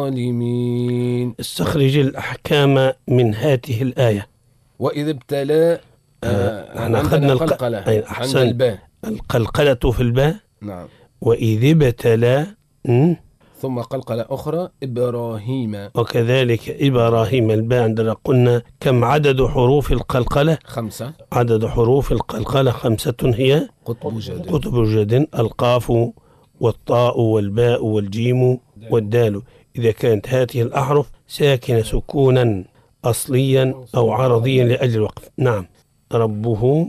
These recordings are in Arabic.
الظالمين. استخرج الأحكام من هذه الآية. وإذ ابتلى احنا أخذنا القلقلة عند الباء، القلقلة في الباء. نعم. وإذ ابتلى ثم قلقلة أخرى إبراهيم، وكذلك إبراهيم الباء. عندنا قلنا كم عدد حروف القلقلة؟ 5. عدد حروف القلقلة 5 هي قطب جد، القاف والطاء والباء والجيم والدال. إذا كانت هذه الأحرف ساكنة سكونا أصليا أو عرضيا لأجل الوقف. نعم. ربه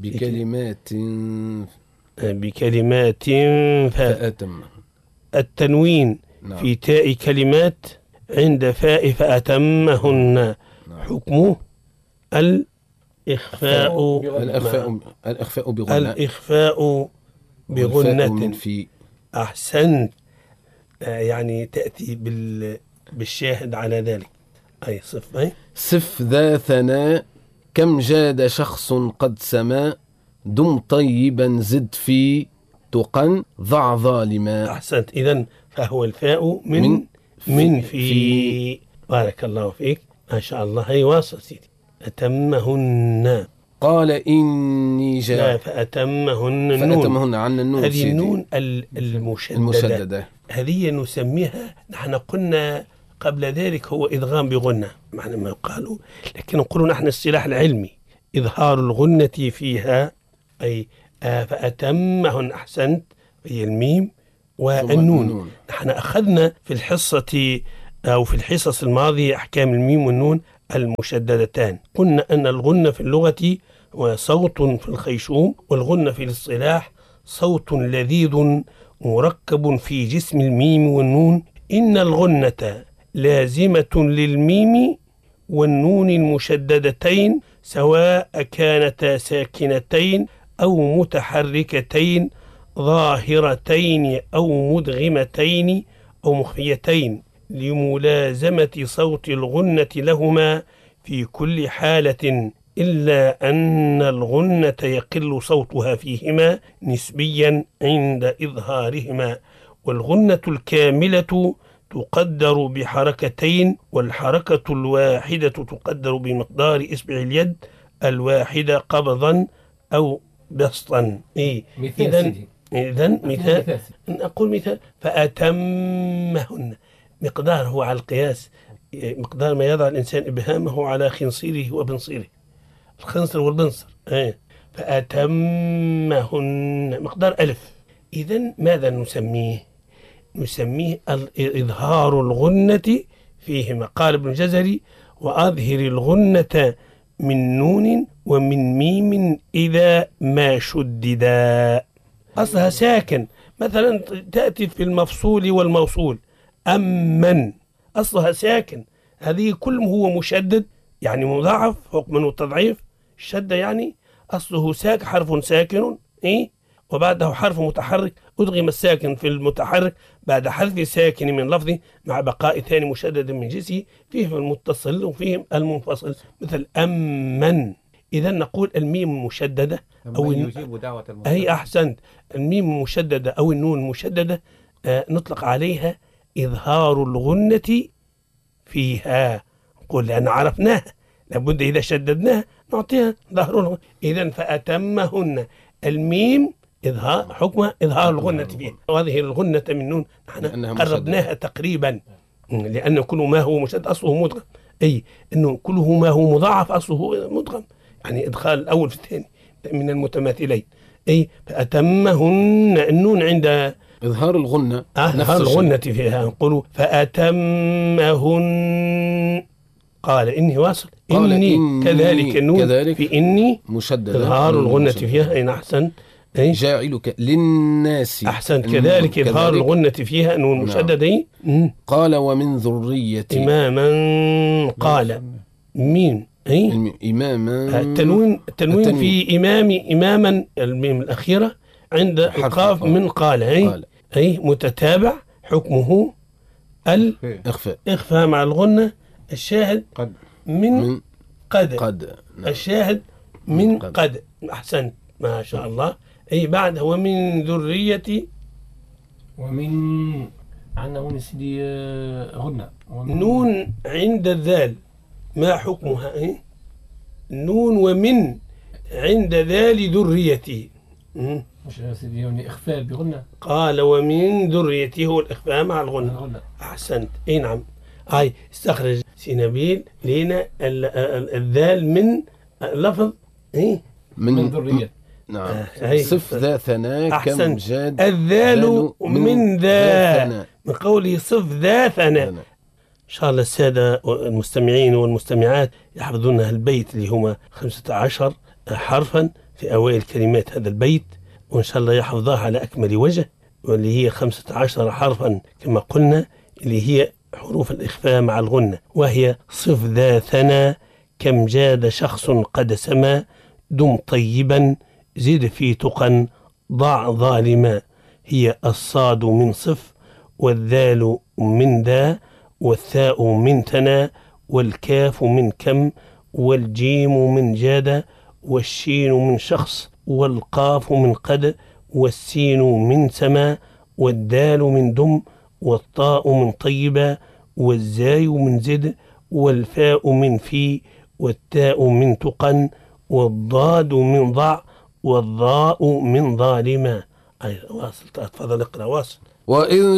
بكلمات فأتم. التنوين نعم. في تاء كلمات عند فاء فأتمهن. حكمه الإخفاء بغنة. في أحسنت. يعني تأتي بالشاهد على ذلك. أي صف ذا ثناء كم جاد شخص قد سما دم طيبا زد في تقا ضع ظالما. أحسنت. إذن فهو الفاء من في. بارك الله فيك، ما شاء الله. هي واصل سيدي. أتمهن. قال إني جاء. فأتمهن عن النون. هذه النون المشددة. هذه نسميها، نحن قلنا قبل ذلك هو إدغام بغنة معنى ما قالوا، لكن نقول نحن السلاح العلمي إظهار الغنة فيها. أي فأتمهن. أحسنت. هي الميم والنون. نحن أخذنا في الحصة أو في الحصص الماضية أحكام الميم والنون المشددتان. قلنا أن الغنة في اللغة هو صوت في الخيشوم، والغنة في الاصطلاح صوت لذيذ مركب في جسم الميم والنون. إن الغنة لازمة للميم والنون المشددتين سواء كانتا ساكنتين أو متحركتين ظاهرتين أو مدغمتين أو مخفيتين، لملازمة صوت الغنة لهما في كل حالة، إلا أن الغنة يقل صوتها فيهما نسبيا عند إظهارهما. والغنة الكاملة تقدر بحركتين، والحركة الواحدة تقدر بمقدار إصبع اليد الواحدة قبضا أو بسطا. إذن مثال نقول مثال فأتمهن. مقدار هو على القياس مقدار ما يضع الإنسان إبهامه على خنصيره وبنصيره، الخنصر والبنصر. فأتمهن مقدار 1000. إذن ماذا نسميه؟ نسميه إظهار الغنة فيهما. قال ابن الجزري وأظهر الغنة من نون ومن ميم إذا ما شددا. أصلها ساكن، مثلا تأتي في المفصول والموصول. أمن أصلها ساكن، هذه كل هو مشدد يعني مضاعف فوق منه التضعيف. الشدة يعني أصله حرف ساكن وبعده حرف متحرك، أدغم الساكن في المتحرك بعد حذف ساكن من لفظه مع بقاء ثاني مشدد من جنسه، فيه المتصل وفيه المنفصل، مثل أمن. إذا نقول الميم المشددة أو يجيب دعوة المنفصل. أي أحسنت. الميم المشددة أو النون المشددة نطلق عليها إظهار الغنة فيها. قل لأن عرفناها لابد إذا شددناها نعطيها ظهر الغنة. إذن فأتمهن الميم حكم إظهار الغنة فيها، وهذه الغنة من نون نحن قربناها تقريبا، لأن كل ما هو مشدد أصله مدغم. أي أنه كله ما هو مضاعف أصله مدغم، يعني إدخال الأول في الثاني من المتماثلين. أي فأتمهن النون عند إظهار الغنة إظهار الغنة فيها. نقول فأتمهن. قال إني واصل. إني كذلك النون في إني مشدد إظهار الغنة فيها. أين أحسن جاعلك للناس. أحسنت. كذلك إظهار الغنة فيها نون مشدد. قال ومن ذريتي إماما. قال مين إماما. التنوين في إماما الميم الأخيرة عند القاف من قال. أي متتابع حكمه الإخفاء مع الغنة. الشاهد من قد. الشاهد من قد. أحسنت ما شاء الله. أي بعد ومن ذريتي عندنا هون سيدي غنة. نون عند الذال ما حكمها؟ إيه؟ نون ومن عند ذال ذريتي. مش سيدي هون إخفاء بغنة. قال ومن ذريتي هو الإخفاء مع الغنة. أحسنت. أي نعم. استخرج سينابيل لنا الذال من لفظ إيه؟ من ذرية. نعم. صف ذا ثناء كم جاد الذال من ذا من قوله صف ذا ثناء. إن شاء الله السادة المستمعين والمستمعات يحفظون البيت اللي هما 15 حرفا في أوائل كلمات هذا البيت، وإن شاء الله يحفظها على أكمل وجه، واللي هي 15 حرفا كما قلنا، اللي هي حروف الإخفاء مع الغنة، وهي صف ذا ثنى كم جاد شخص قد سما دم طيبا زد في تقى ضع ظالما. هي الصاد من صف، والذال من ذا، والثاء من ثنى، والكاف من كم، والجيم من جاد، والشين من شخص، والقاف من قد، والسين من سما، والدال من دم، والطاء من طيبة، والزاي من زد، والفاء من في، والتاء من تقن، والضاد من ضع، والضاء من ظالما. واصل. تفضل اقرأ. واصل. وإذ